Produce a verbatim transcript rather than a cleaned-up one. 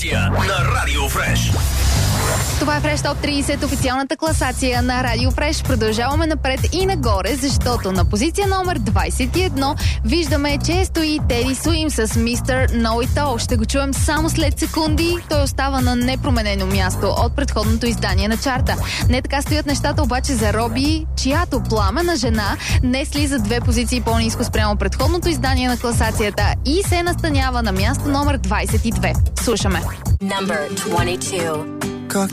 класация на Радио Фреш. Това е Фреш Топ трийсет, официалната класация на Радио Фреш. Продължаваме напред и нагоре, защото на позиция номер двайсет и едно виждаме, че стои Теди Суим с мистер Know It All. Ще го чуем само след секунди. Той остава на непроменено място от предходното издание на чарта. Не така стоят нещата обаче за Роби, чиято пламена жена не слиза две позиции по-ниско спрямо предходното издание на класацията и се настанява на място номер двайсет и две. Слушаме. Number twenty-two.